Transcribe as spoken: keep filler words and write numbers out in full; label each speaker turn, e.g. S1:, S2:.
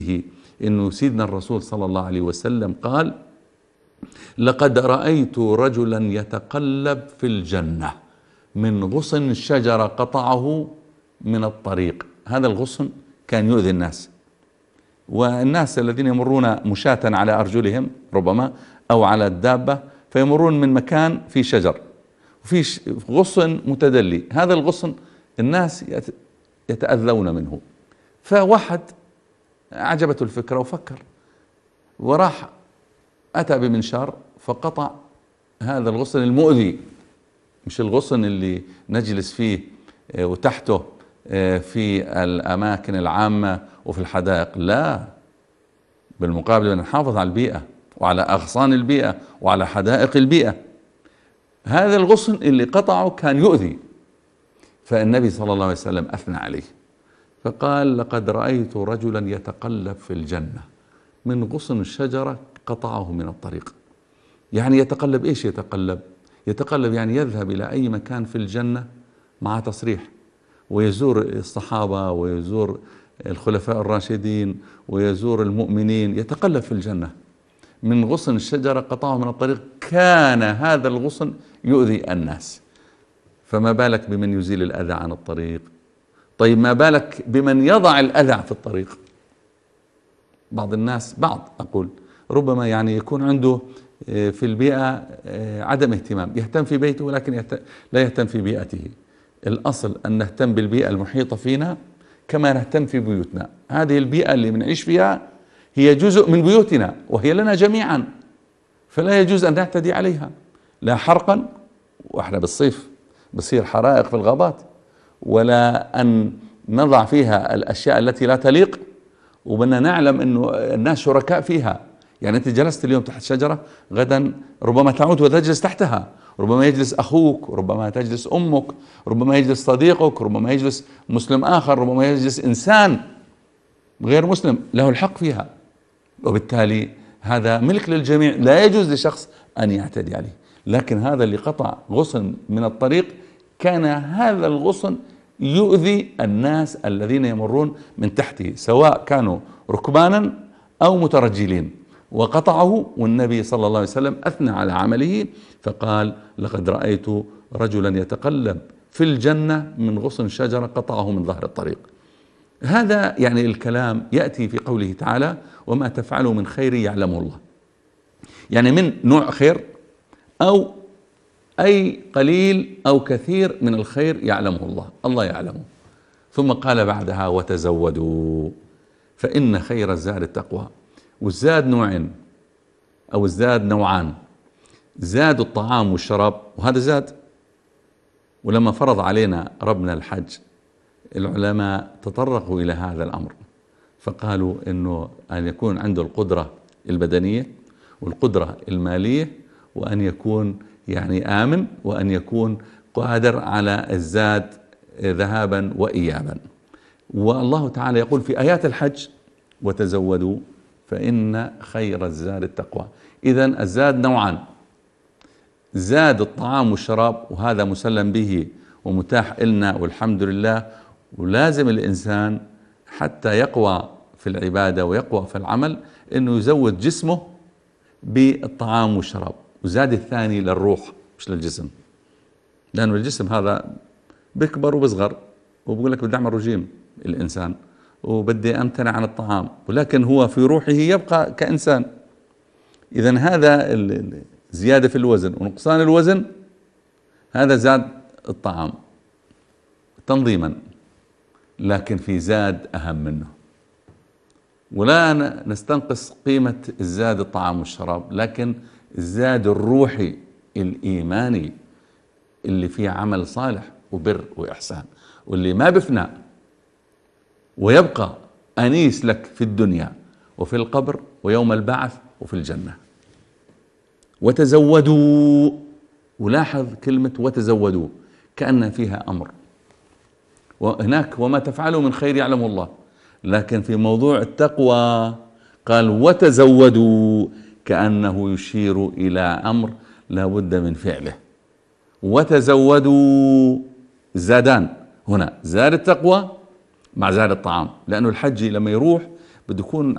S1: إنه سيدنا الرسول صلى الله عليه وسلم قال: لقد رأيت رجلا يتقلب في الجنة من غصن شجرة قطعه من الطريق. هذا الغصن كان يؤذي الناس، والناس الذين يمرون مشاة على أرجلهم ربما أو على الدابة، فيمرون من مكان في شجر وفي غصن متدلي، هذا الغصن الناس يتأذون منه. فواحد أعجبته الفكرة وفكر وراح أتى بمنشار فقطع هذا الغصن المؤذي، مش الغصن اللي نجلس فيه وتحته في الأماكن العامة وفي الحدائق، لا، بالمقابل نحافظ على البيئة وعلى أغصان البيئة وعلى حدائق البيئة. هذا الغصن اللي قطعه كان يؤذي، فالنبي صلى الله عليه وسلم أثنى عليه فقال: لقد رأيت رجلا يتقلب في الجنة من غصن الشجرة قطعه من الطريق. يعني يتقلب، إيش يتقلب؟ يتقلب يعني يذهب إلى أي مكان في الجنة مع تصريح، ويزور الصحابة ويزور الخلفاء الراشدين ويزور المؤمنين، يتقلب في الجنة من غصن الشجرة قطعه من الطريق. كان هذا الغصن يؤذي الناس، فما بالك بمن يزيل الأذى عن الطريق؟ طيب ما بالك بمن يضع الأذى في الطريق؟ بعض الناس، بعض أقول ربما يعني يكون عنده في البيئة عدم اهتمام، يهتم في بيته ولكن لا يهتم في بيئته. الأصل أن نهتم بالبيئة المحيطة فينا كما نهتم في بيوتنا. هذه البيئة اللي بنعيش فيها هي جزء من بيوتنا وهي لنا جميعا، فلا يجوز أن نعتدي عليها، لا حرقا، وإحنا بالصيف بصير حرائق في الغابات، ولا أن نضع فيها الأشياء التي لا تليق وبدنا نعلم أنه الناس شركاء فيها. يعني أنت جلست اليوم تحت شجرة، غدا ربما تعود وتجلس تحتها، ربما يجلس أخوك، ربما تجلس أمك، ربما يجلس صديقك، ربما يجلس مسلم آخر، ربما يجلس إنسان غير مسلم له الحق فيها، وبالتالي هذا ملك للجميع، لا يجوز لشخص أن يعتدي عليه. لكن هذا اللي قطع غصن من الطريق كان هذا الغصن يؤذي الناس الذين يمرون من تحته، سواء كانوا ركبانا أو مترجلين، وقطعه، والنبي صلى الله عليه وسلم أثنى على عمله فقال: لقد رأيت رجلا يتقلب في الجنة من غصن شجرة قطعه من ظهر الطريق. هذا يعني الكلام يأتي في قوله تعالى: وما تفعلوا من خير يعلمه الله، يعني من نوع خير أو أي قليل أو كثير من الخير يعلمه الله، الله يعلمه. ثم قال بعدها: وتزودوا فإن خير الزاد التقوى. والزاد نوعين أو الزاد نوعان: زاد الطعام والشراب، وهذا زاد، ولما فرض علينا ربنا الحج العلماء تطرقوا إلى هذا الأمر فقالوا إنه أن يكون عنده القدرة البدنية والقدرة المالية، وأن يكون يعني آمن، وأن يكون قادر على الزاد ذهابا وإيابا. والله تعالى يقول في آيات الحج: وتزودوا فإن خير الزاد التقوى. إذن الزاد نوعان: زاد الطعام والشراب، وهذا مسلم به ومتاح لنا والحمد لله، ولازم الإنسان حتى يقوى في العبادة ويقوى في العمل إنه يزود جسمه بالطعام والشراب. وزاد الثاني للروح مش للجسم، لأنه الجسم هذا بيكبر وبصغر وبقول لك بدي أعمل رجيم الإنسان وبدي أمتنع عن الطعام، ولكن هو في روحه يبقى كإنسان. إذن هذا زيادة في الوزن ونقصان الوزن، هذا زاد الطعام تنظيما، لكن في زاد أهم منه. ولا نستنقص قيمة الزاد الطعام والشراب، لكن الزاد الروحي الإيماني اللي فيه عمل صالح وبر وإحسان، واللي ما بفنى ويبقى أنيس لك في الدنيا وفي القبر ويوم البعث وفي الجنة. وتزودوا، ولاحظ كلمة وتزودوا كأن فيها أمر، وهناك وما تفعلوا من خير يعلم الله، لكن في موضوع التقوى قال وتزودوا كأنه يشير إلى أمر لا بد من فعله. وتزودوا زادان هنا، زاد التقوى مع زاد الطعام، لأنه الحج لما يروح بده يكون